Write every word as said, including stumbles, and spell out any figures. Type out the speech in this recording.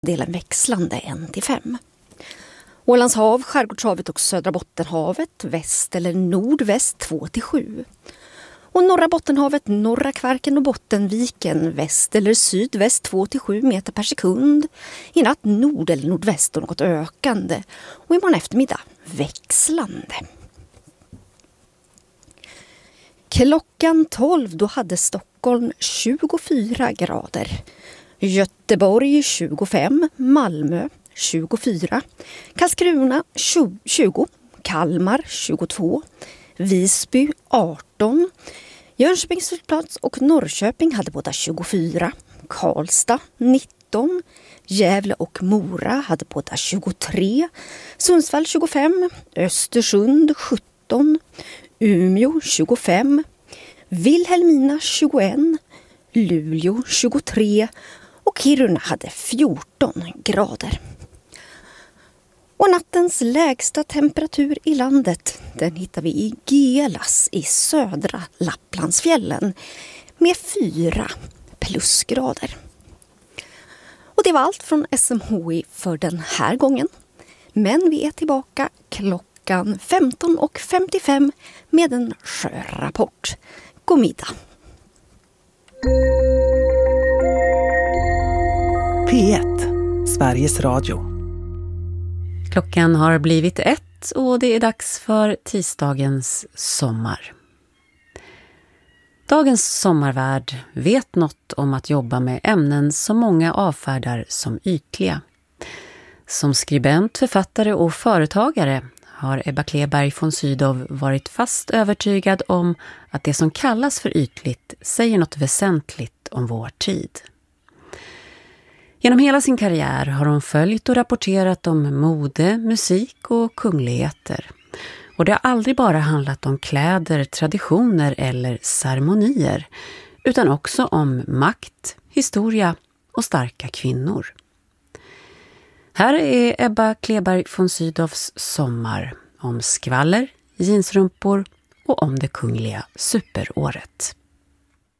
delen växlande en till fem. Ålands hav, Skärgårdshavet och Södra Bottenhavet, väst eller nordväst två till sju. Och Norra Bottenhavet, Norra Kvarken och Bottenviken, väst eller sydväst två till sju meter per sekund. I natt nord eller nordväst och något ökande. Och imorgon eftermiddag växlande. Klockan tolv då hade Stockholm tjugofyra grader. Göteborg tjugofem, Malmö tjugofyra, Karlskrona tjugo, Kalmar tjugotvå, Visby arton, Jönköpings flygplats och Norrköping hade båda tjugofyra, Karlstad nitton, Gävle och Mora hade båda tjugotre, Sundsvall tjugofem, Östersund sjutton, Umeå tjugofem, Vilhelmina tjugoett, Luleå tjugotre och Kiruna hade fjorton grader. Och nattens lägsta temperatur i landet, den hittar vi i Gelas i södra Lapplandsfjällen med fyra plusgrader. Och det var allt från S M H I för den här gången. Men vi är tillbaka klockan femton och femtiofem med en sjörapport. God middag! P ett, Sveriges Radio. Klockan har blivit ett och det är dags för tisdagens sommar. Dagens sommarvärld vet något om att jobba med ämnen som många avfärdar som ytliga. Som skribent, författare och företagare har Ebba Kleberg von Sydow varit fast övertygad om att det som kallas för ytligt säger något väsentligt om vår tid. Genom hela sin karriär har hon följt och rapporterat om mode, musik och kungligheter. Och det har aldrig bara handlat om kläder, traditioner eller ceremonier, utan också om makt, historia och starka kvinnor. Här är Ebba Kleberg von Sydows sommar om skvaller, jeansrumpor och om det kungliga superåret.